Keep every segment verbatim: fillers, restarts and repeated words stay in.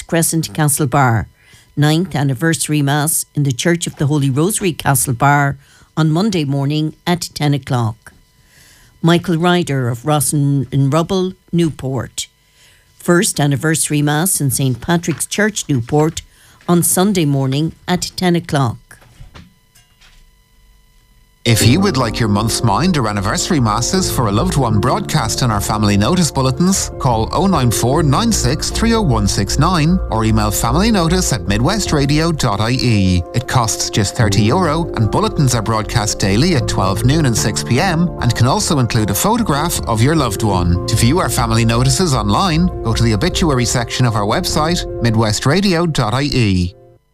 Crescent, Castlebar. Ninth Anniversary Mass in the Church of the Holy Rosary, Castlebar, on Monday morning at ten o'clock. Michael Ryder of Rossin in Rubble, Newport. First Anniversary Mass in Saint Patrick's Church, Newport, on Sunday morning at ten o'clock. If you would like your month's mind or anniversary masses for a loved one broadcast in our family notice bulletins, call oh nine four nine six three oh one six nine or email familynotice at midwestradio dot I E. It costs just thirty euro and bulletins are broadcast daily at twelve noon and six p m and can also include a photograph of your loved one. To view our family notices online, go to the obituary section of our website, midwestradio dot I E.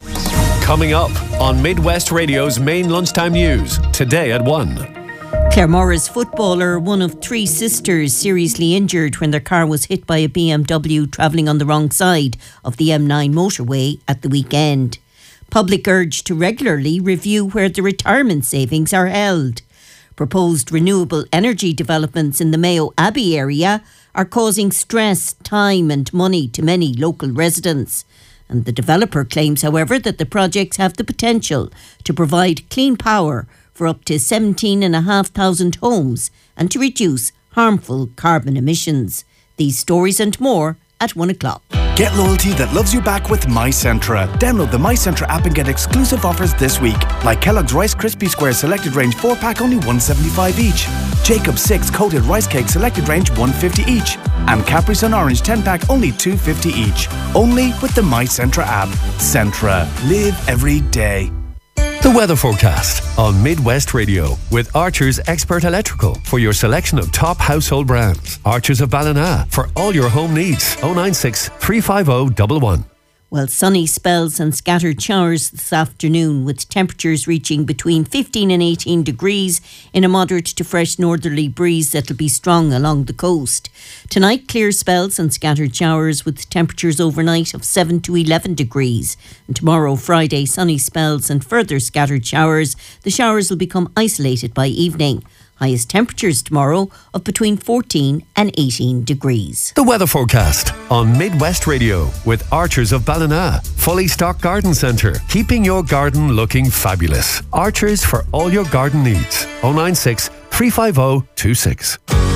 Coming up on Midwest Radio's main lunchtime news, today at one. Claremorris footballer, one of three sisters, seriously injured when their car was hit by a B M W travelling on the wrong side of the M nine motorway at the weekend. Public urged to regularly review where the retirement savings are held. Proposed renewable energy developments in the Mayo Abbey area are causing stress, time and money to many local residents. And the developer claims, however, that the projects have the potential to provide clean power for up to seventeen thousand five hundred homes and to reduce harmful carbon emissions. These stories and more at one o'clock. Get loyalty that loves you back with MyCentra. Download the MyCentra app and get exclusive offers this week, like Kellogg's Rice Krispie Square Selected Range four pack only one seventy-five each, Jacob's six Coated Rice Cake Selected Range one fifty each, and Capri Sun Orange ten pack only two fifty each. Only with the MyCentra app. Centra. Live every day. The weather forecast on Midwest Radio with Archer's Expert Electrical for your selection of top household brands. Archer's of Ballina for all your home needs. oh nine six, three five oh, one one. Well, sunny spells and scattered showers this afternoon, with temperatures reaching between fifteen and eighteen degrees in a moderate to fresh northerly breeze that'll be strong along the coast. Tonight, clear spells and scattered showers with temperatures overnight of seven to eleven degrees. And tomorrow, Friday, sunny spells and further scattered showers. The showers will become isolated by evening. Highest temperatures tomorrow of between fourteen and eighteen degrees. The weather forecast on Midwest Radio with Archers of Ballina. Fully stocked garden centre, keeping your garden looking fabulous. Archers for all your garden needs. oh nine six, three five oh, two six.